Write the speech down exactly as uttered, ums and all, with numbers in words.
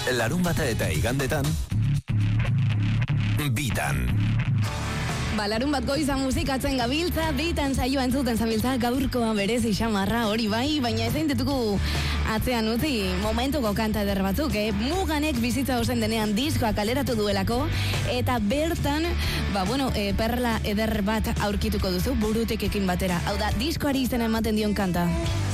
Larunbata eta igandetan Bitan. Ba, larun bat goizan musikatzen gabiltza, bitan saioa entzuten zabiltza, gaurkoa berezi xamarra hori bai, baina ez eintetuko atzean utzi momentuko kanta eder batzuk, eh? Muganek bizitza ozen denean diskoa kaleratu duelako, eta bertan, ba, bueno, e, perla eder bat aurkituko duzu burutekekin batera. Hau da, diskoari izena ematen dion kanta.